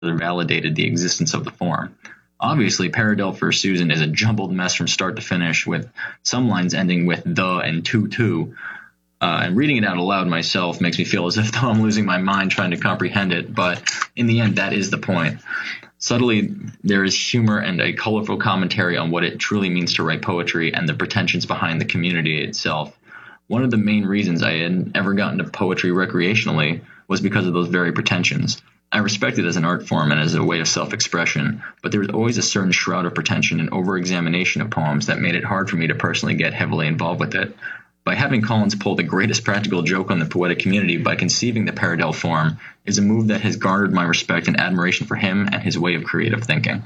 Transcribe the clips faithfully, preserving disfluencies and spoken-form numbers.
validated the existence of the form. Obviously, Paradell for Susan is a jumbled mess from start to finish, with some lines ending with the and to to. Uh, and reading it out aloud myself makes me feel as if though I'm losing my mind trying to comprehend it, but in the end, that is the point. Subtly, there is humor and a colorful commentary on what it truly means to write poetry and the pretensions behind the community itself. One of the main reasons I had ever gotten into poetry recreationally was because of those very pretensions. I respect it as an art form and as a way of self-expression, but there was always a certain shroud of pretension and over-examination of poems that made it hard for me to personally get heavily involved with it. By having Collins pull the greatest practical joke on the poetic community by conceiving the Paradell form is a move that has garnered my respect and admiration for him and his way of creative thinking.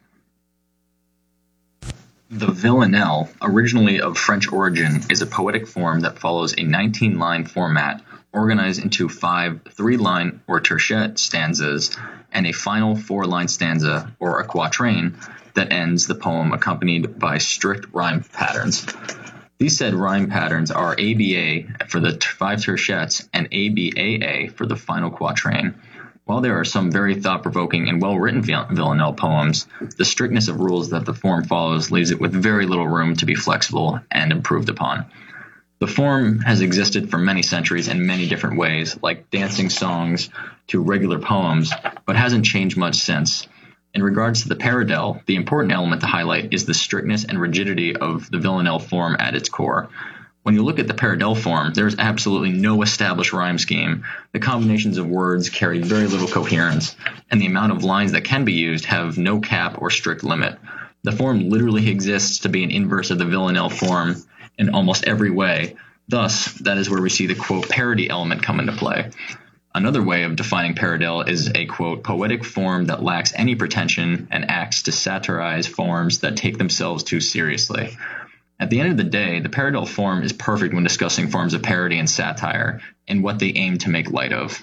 The villanelle, originally of French origin, is a poetic form that follows a nineteen-line format organized into five three-line or tercet stanzas and a final four-line stanza or a quatrain that ends the poem, accompanied by strict rhyme patterns. These said rhyme patterns are A B A for the five tercets and A B A A for the final quatrain. While there are some very thought-provoking and well-written villanelle poems, the strictness of rules that the form follows leaves it with very little room to be flexible and improved upon. The form has existed for many centuries in many different ways, like dancing songs to regular poems, but hasn't changed much since. In regards to the Paradell, the important element to highlight is the strictness and rigidity of the villanelle form at its core. When you look at the Paradell form, there is absolutely no established rhyme scheme. The combinations of words carry very little coherence, and the amount of lines that can be used have no cap or strict limit. The form literally exists to be an inverse of the villanelle form in almost every way. Thus, that is where we see the, quote, parody element come into play. Another way of defining Paradell is a, quote, poetic form that lacks any pretension and acts to satirize forms that take themselves too seriously. At the end of the day, the Paradell form is perfect when discussing forms of parody and satire and what they aim to make light of.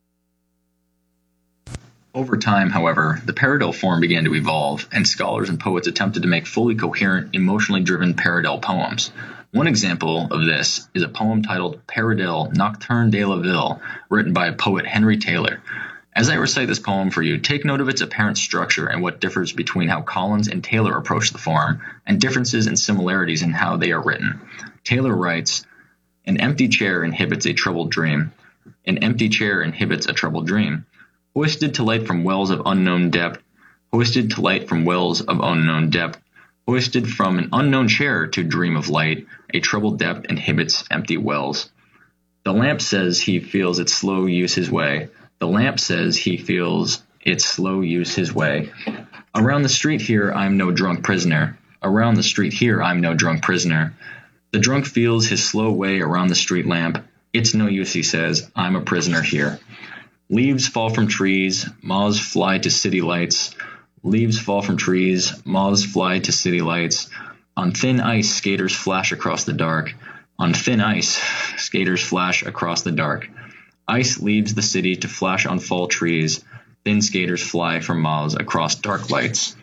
Over time, however, the Paradell form began to evolve, and scholars and poets attempted to make fully coherent, emotionally driven Paradell poems. One example of this is a poem titled Paradell Nocturne de la Ville, written by poet Henry Taylor. As I recite this poem for you, take note of its apparent structure and what differs between how Collins and Taylor approach the form, and differences and similarities in how they are written. Taylor writes, "An empty chair inhibits a troubled dream. An empty chair inhibits a troubled dream. Hoisted to light from wells of unknown depth, hoisted to light from wells of unknown depth, hoisted from an unknown chair to dream of light, a troubled depth inhibits empty wells. The lamp says he feels its slow use his way. The lamp says he feels its slow use his way. Around the street here I'm no drunk prisoner. Around the street here I'm no drunk prisoner. The drunk feels his slow way around the street lamp. It's no use, he says, I'm a prisoner here. Leaves fall from trees, moths fly to city lights. Leaves fall from trees, moths fly to city lights. On thin ice, skaters flash across the dark. On thin ice, skaters flash across the dark. Ice leaves the city to flash on fall trees. Thin skaters fly from moths across dark lights.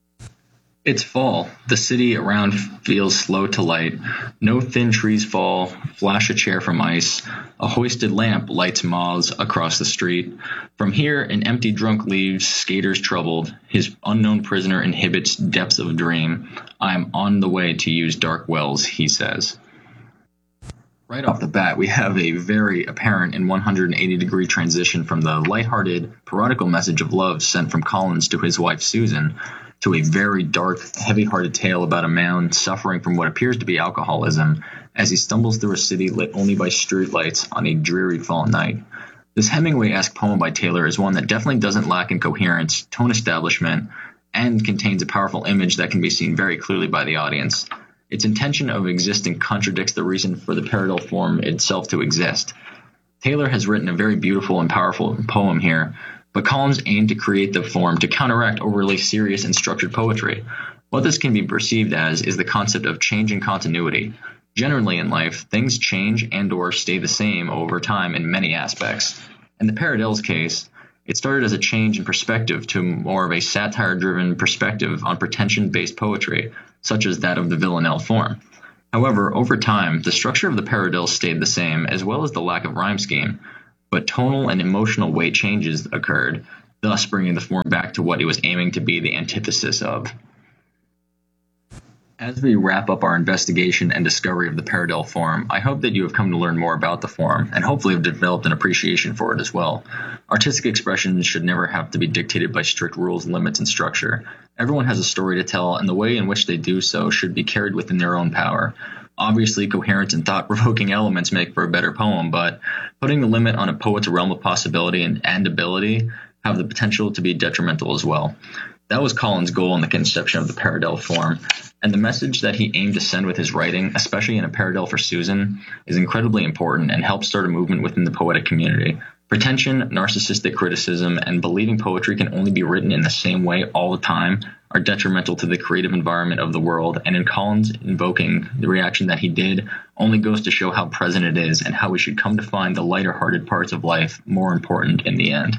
It's fall. The city around feels slow to light. No thin trees fall. Flash a chair from ice. A hoisted lamp lights moths across the street. From here, an empty drunk leaves skaters troubled. His unknown prisoner inhibits depths of dream. I am on the way to use dark wells, he says." Right off the bat, we have a very apparent and one hundred eighty degree transition from the lighthearted, parodical message of love sent from Collins to his wife Susan to a very dark, heavy-hearted tale about a man suffering from what appears to be alcoholism as he stumbles through a city lit only by streetlights on a dreary fall night. This Hemingway-esque poem by Taylor is one that definitely doesn't lack in coherence, tone establishment, and contains a powerful image that can be seen very clearly by the audience. Its intention of existing contradicts the reason for the Paradell form itself to exist. Taylor has written a very beautiful and powerful poem here, but Collins aimed to create the form to counteract overly serious and structured poetry. What this can be perceived as is the concept of change and continuity. Generally in life, things change and or stay the same over time in many aspects. In the Paradell's case, it started as a change in perspective to more of a satire-driven perspective on pretension-based poetry, such as that of the villanelle form. However, over time, the structure of the Paradell stayed the same, as well as the lack of rhyme scheme, but tonal and emotional weight changes occurred. thus bringing the form back to what it was aiming to be the antithesis of. As we wrap up our investigation and discovery of the Paradel form, I hope that you have come to learn more about the form, and hopefully have developed an appreciation for it as well. Artistic expression should never have to be dictated by strict rules, limits, and structure. Everyone has a story to tell, and the way in which they do so should be carried within their own power. Obviously, coherent and thought-provoking elements make for a better poem, but putting the limit on a poet's realm of possibility and, and ability have the potential to be detrimental as well. That was Collins' goal in the conception of the Paradel form, and the message that he aimed to send with his writing, especially in A Paradel for Susan, is incredibly important and helps start a movement within the poetic community. Pretension, narcissistic criticism, and believing poetry can only be written in the same way all the time are detrimental to the creative environment of the world, and in Collins invoking the reaction that he did only goes to show how present it is and how we should come to find the lighter-hearted parts of life more important in the end.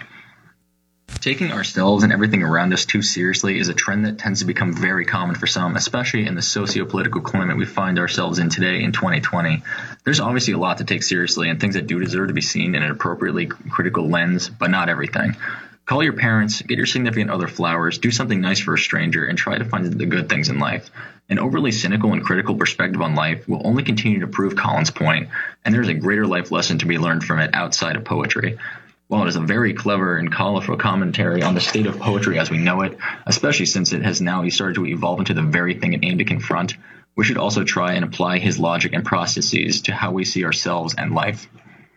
Taking ourselves and everything around us too seriously is a trend that tends to become very common for some, especially in the socio-political climate we find ourselves in today in twenty twenty. There's obviously a lot to take seriously and things that do deserve to be seen in an appropriately critical lens, but not everything. Call your parents, get your significant other flowers, do something nice for a stranger, and try to find the good things in life. An overly cynical and critical perspective on life will only continue to prove Collins' point, and there's a greater life lesson to be learned from it outside of poetry. While it is a very clever and colorful commentary on the state of poetry as we know it, especially since it has now started to evolve into the very thing it aimed to confront, we should also try and apply his logic and processes to how we see ourselves and life.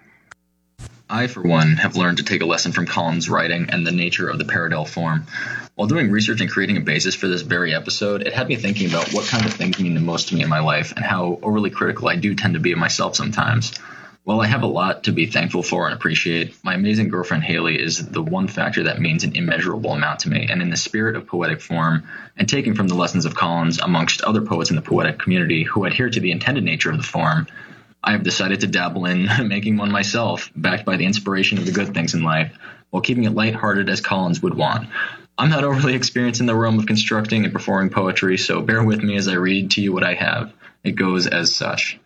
I, for one, have learned to take a lesson from Collins' writing and the nature of the Paradel form. While doing research and creating a basis for this very episode, it had me thinking about what kind of things mean the most to me in my life and how overly critical I do tend to be of myself sometimes. While I have a lot to be thankful for and appreciate, my amazing girlfriend Haley is the one factor that means an immeasurable amount to me, and in the spirit of poetic form, and taking from the lessons of Collins amongst other poets in the poetic community who adhere to the intended nature of the form, I have decided to dabble in making one myself, backed by the inspiration of the good things in life, while keeping it lighthearted as Collins would want. I'm not overly experienced in the realm of constructing and performing poetry, so bear with me as I read to you what I have. It goes as such.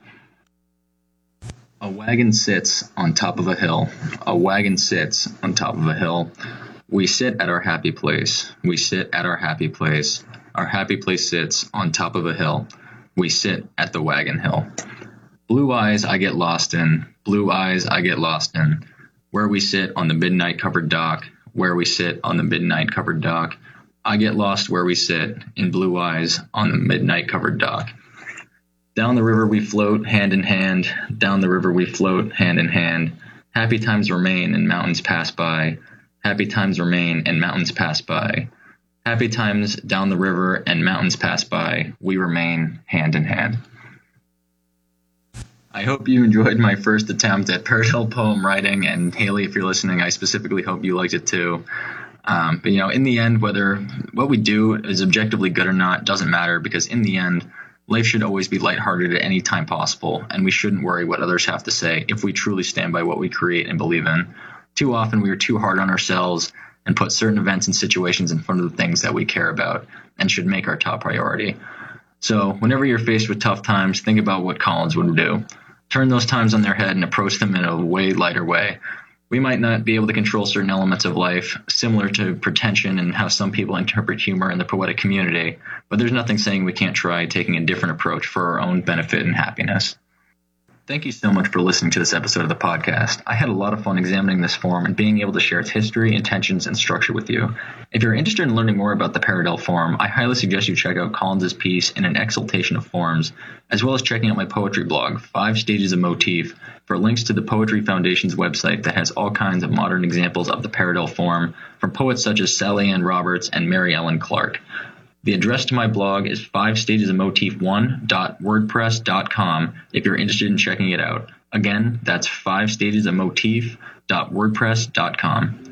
A wagon sits on top of a hill. A wagon sits on top of a hill. We sit at our happy place. We sit at our happy place. Our happy place sits on top of a hill. We sit at the wagon hill. Blue eyes I get lost in. Blue eyes I get lost in. Where we sit on the midnight covered dock. Where we sit on the midnight covered dock. I get lost where we sit in blue eyes on the midnight covered dock. Down the river we float, hand in hand. Down the river we float, hand in hand. Happy times remain and mountains pass by. Happy times remain and mountains pass by. Happy times down the river and mountains pass by. We remain hand in hand. I hope you enjoyed my first attempt at Paradel poem writing, and Haley, if you're listening, I specifically hope you liked it too. Um, but, you know, in the end, whether what we do is objectively good or not doesn't matter, because in the end, life should always be lighthearted at any time possible, and we shouldn't worry what others have to say if we truly stand by what we create and believe in. Too often we are too hard on ourselves and put certain events and situations in front of the things that we care about and should make our top priority. So whenever you're faced with tough times, think about what Collins would do. Turn those times on their head and approach them in a way lighter way. We might not be able to control certain elements of life, similar to pretension and how some people interpret humor in the poetic community, but there's nothing saying we can't try taking a different approach for our own benefit and happiness. Thank you so much for listening to this episode of the podcast. I had a lot of fun examining this form and being able to share its history, intentions, and structure with you. If you're interested in learning more about the Paradel form, I highly suggest you check out Collins' piece In an Exaltation of Forms, as well as checking out my poetry blog, Five Stages of Motif, for links to the Poetry Foundation's website that has all kinds of modern examples of the Paradel form from poets such as Sally Ann Roberts and Mary Ellen Clark. The address to my blog is five stages of motif one dot wordpress dot com if you're interested in checking it out. Again, that's five stages of motif dot wordpress dot com.